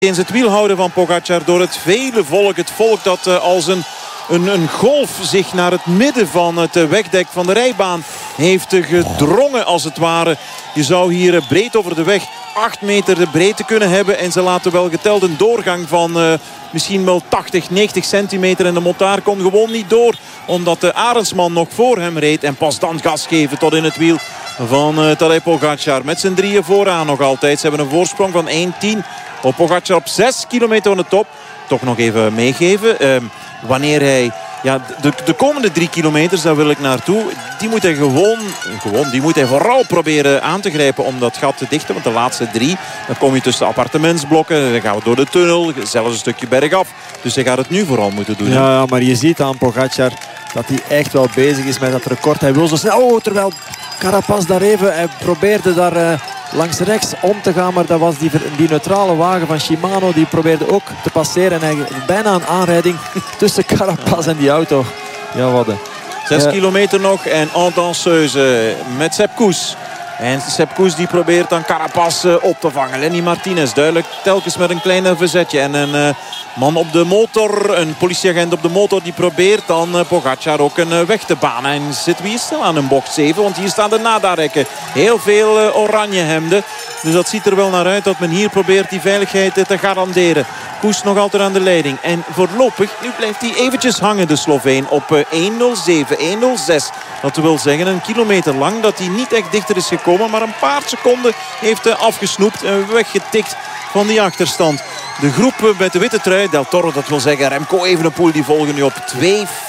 eens het wiel houden van Pogačar door het vele volk. Het volk dat als een golf zich naar het midden van het wegdek van de rijbaan heeft gedrongen als het ware. Je zou hier breed over de weg 8 meter de breedte kunnen hebben. En ze laten wel geteld een doorgang van misschien wel 80, 90 centimeter. En de motaar kon gewoon niet door. Omdat de Arendsman nog voor hem reed. En pas dan gas geven tot in het wiel van Tadej Pogačar. Met z'n drieën vooraan nog altijd. Ze hebben een voorsprong van 1:10 op Pogačar op 6 kilometer van de top. Toch nog even meegeven. Wanneer hij... Ja, de komende 3 kilometers, daar wil ik naartoe. Die moet hij die moet hij vooral proberen aan te grijpen om dat gat te dichten. Want de laatste 3, dan kom je tussen appartementsblokken. Dan gaan we door de tunnel, zelfs een stukje bergaf. Dus hij gaat het nu vooral moeten doen. Ja, maar je ziet aan Pogačar dat hij echt wel bezig is met dat record. Hij wil zo snel. Oh, terwijl Carapaz daar even... Hij probeerde daar langs rechts om te gaan. Maar dat was die neutrale wagen van Shimano. Die probeerde ook te passeren. En hij bijna een aanrijding tussen Carapaz en die auto. Ja, wat 6 kilometer nog. En en danseuse met Sepp Kuss. En Sepp Kuss die probeert dan Carapaz op te vangen. Lenny Martinez duidelijk telkens met een klein verzetje. En een man op de motor, een politieagent op de motor, die probeert dan Pogačar ook een weg te banen. En zitten we hier stil aan een bocht 7. Want hier staan de Nadarekken. Heel veel oranje hemden. Dus dat ziet er wel naar uit dat men hier probeert die veiligheid te garanderen. Kuss nog altijd aan de leiding. En voorlopig, nu blijft hij eventjes hangen, de Sloveen, op 1:07, 1:06. Dat wil zeggen een kilometer lang dat hij niet echt dichter is gekomen. Maar een paar seconden heeft afgesnoept en weggetikt van die achterstand. De groep met de witte trui, Del Toro, dat wil zeggen Remco Evenepoel, die volgen nu op 2:50.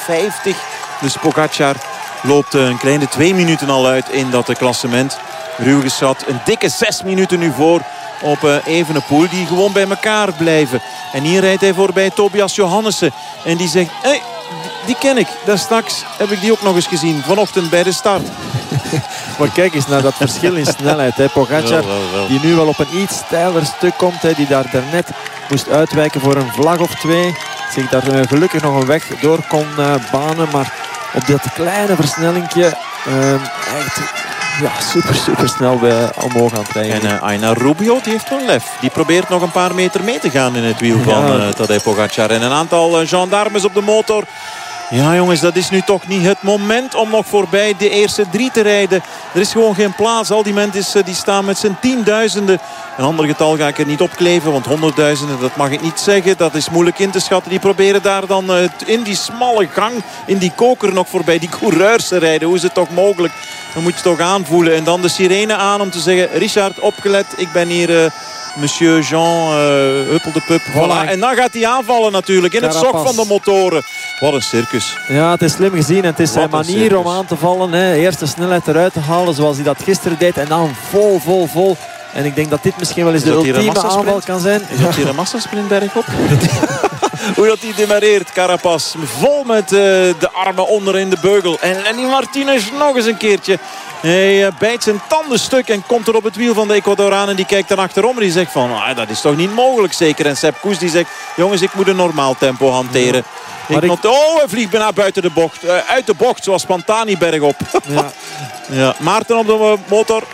Dus Pogačar loopt een kleine 2 minuten al uit in dat klassement. Ruw geschat, een dikke 6 minuten nu voor op Evenepoel, die gewoon bij elkaar blijven. En hier rijdt hij voorbij Tobias Johannessen. En die zegt, hey, die ken ik. Daar straks heb ik die ook nog eens gezien. Vanochtend bij de start. Maar kijk eens naar dat verschil in snelheid. Hè. Pogačar, die nu wel op een iets steiler stuk komt. Hè, die daar daarnet moest uitwijken voor een vlag of 2. Zich daar gelukkig nog een weg door kon banen. Maar op dat kleine versnellingje echt... Ja, super snel omhoog aan het rijden. En Aynar Rubio, die heeft wel lef. Die probeert nog een paar meter mee te gaan in het wiel van Tadej Pogačar. En een aantal gendarmes op de motor. Ja jongens, dat is nu toch niet het moment om nog voorbij de eerste 3 te rijden. Er is gewoon geen plaats. Al die mensen die staan met z'n tienduizenden. Een ander getal ga ik er niet opkleven, want 100.000, dat mag ik niet zeggen. Dat is moeilijk in te schatten. Die proberen daar dan in die smalle gang, in die koker nog voorbij die coureurs te rijden. Hoe is het toch mogelijk? Dan moet je toch aanvoelen. En dan de sirene aan om te zeggen, Richard, opgelet. Ik ben hier... Monsieur Jean Huppel de Pup. Voilà. En dan gaat hij aanvallen natuurlijk. In het sok van de motoren. Wat een circus. Ja, het is slim gezien. Het is zijn manier om aan te vallen. Hè. Eerst de snelheid eruit te halen zoals hij dat gisteren deed. En dan vol. En ik denk dat dit misschien wel eens de ultieme aanval kan zijn. Is dat hier een massasprint bergop? Hoe dat hij demareert, Carapaz. Vol met de armen onder in de beugel. En Lenny Martinez nog eens een keertje. Hij bijt zijn tanden stuk en komt er op het wiel van de Ecuadoraan. En die kijkt dan achterom en die zegt van... dat is toch niet mogelijk zeker. En Sepp Kuss die zegt... Jongens, ik moet een normaal tempo hanteren. Ja. Hij vliegt bijna buiten de bocht. Uit de bocht, zoals Pantani bergop. Ja. Maarten op de motor.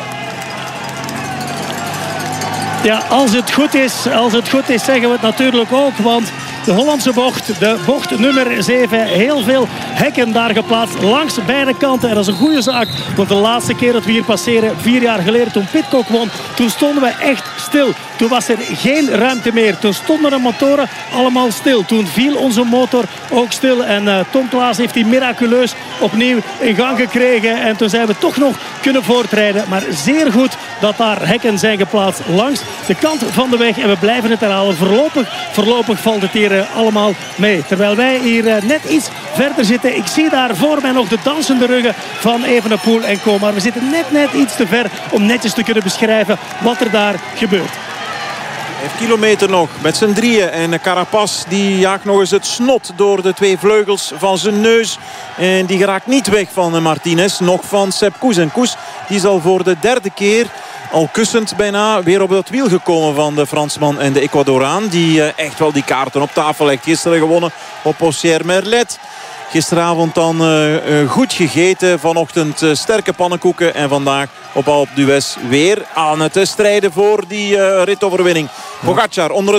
Ja, als het goed is zeggen we het natuurlijk ook. Want de Hollandse bocht, de bocht nummer 7. Heel veel hekken daar geplaatst langs beide kanten. En dat is een goede zaak. Want de laatste keer dat we hier passeren, 4 jaar geleden toen Pidcock won, toen stonden we echt stil. Toen was er geen ruimte meer. Toen stonden de motoren allemaal stil. Toen viel onze motor ook stil. En Tom Klaas heeft die miraculeus opnieuw in gang gekregen. En toen zijn we toch nog kunnen voortrijden. Maar zeer goed dat daar hekken zijn geplaatst langs de kant van de weg. En we blijven het herhalen. Voorlopig valt het hier allemaal mee. Terwijl wij hier net iets verder zitten. Ik zie daar voor mij nog de dansende ruggen van Evenepoel en Co. Maar we zitten net iets te ver om netjes te kunnen beschrijven wat er daar gebeurt. 5 kilometer nog met z'n drieën. En Carapaz die jaagt nog eens het snot door de 2 vleugels van zijn neus. En die geraakt niet weg van Martinez. Nog van Sepp Kuss. En Kuss die is al voor de 3e keer... al kussend bijna weer op dat wiel gekomen van de Fransman en de Ecuadoraan. Die echt wel die kaarten op tafel legt. Gisteren gewonnen op Ossier Merlet. Gisteravond dan goed gegeten. Vanochtend sterke pannenkoeken. En vandaag op Alpe d'Huez weer aan het strijden voor die ritoverwinning. Pogačar onder